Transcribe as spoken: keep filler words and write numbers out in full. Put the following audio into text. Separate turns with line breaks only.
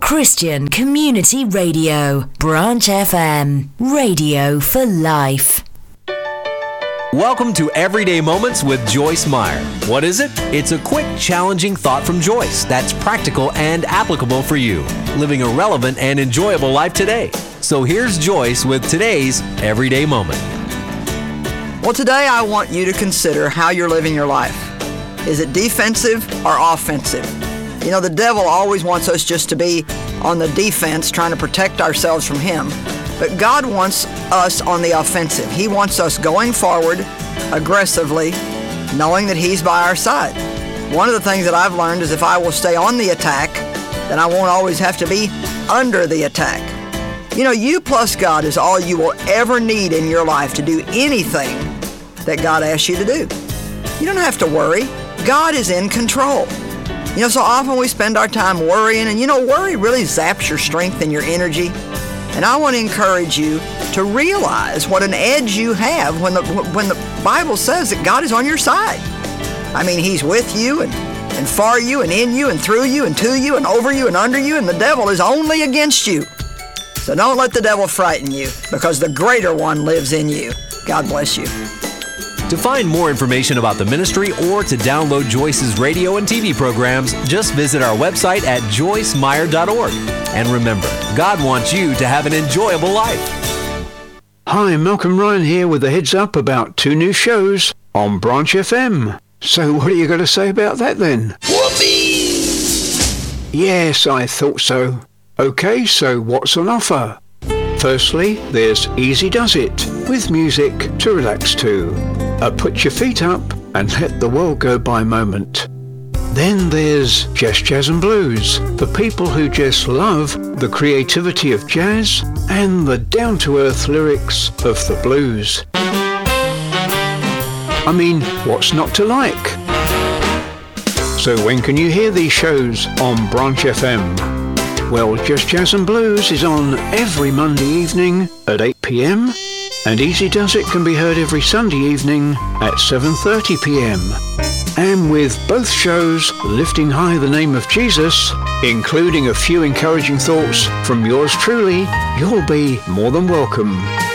Christian Community Radio, Branch F M, radio for life.
Welcome to Everyday Moments with Joyce Meyer. What is it? It's a quick, challenging thought from Joyce that's practical and applicable for you, living a relevant and enjoyable life today. So here's Joyce with today's Everyday Moment.
Well, today I want you to consider how you're living your life. Is it defensive or offensive? You know, the devil always wants us just to be on the defense, trying to protect ourselves from him. But God wants us on the offensive. He wants us going forward aggressively, knowing that He's by our side. One of the things that I've learned is if I will stay on the attack, then I won't always have to be under the attack. You know, you plus God is all you will ever need in your life to do anything that God asks you to do. You don't have to worry. God is in control. You know, so often we spend our time worrying, and you know, worry really zaps your strength and your energy. And I want to encourage you to realize what an edge you have when the when the Bible says that God is on your side. I mean, He's with you and, and for you and in you and through you and to you and over you and under you, and the devil is only against you. So don't let the devil frighten you, because the greater one lives in you. God bless you.
To find more information about the ministry or to download Joyce's radio and T V programs, just visit our website at joyce meyer dot org. And remember, God wants you to have an enjoyable life.
Hi, Malcolm Ryan here with a heads up about two new shows on Branch F M. So what are you going to say about that then?
Whoopee!
Yes, I thought so. Okay, so what's on offer? Firstly, there's Easy Does It, with music to relax to. A put your feet up and let the world go by moment. Then there's Just Jazz and Blues, for people who just love the creativity of jazz and the down-to-earth lyrics of the blues. I mean, what's not to like? So when can you hear these shows on Branch F M? Well, Just Jazz and Blues is on every Monday evening at eight p.m. and Easy Does It can be heard every Sunday evening at seven thirty p.m. And with both shows lifting high the name of Jesus, including a few encouraging thoughts from yours truly, you'll be more than welcome.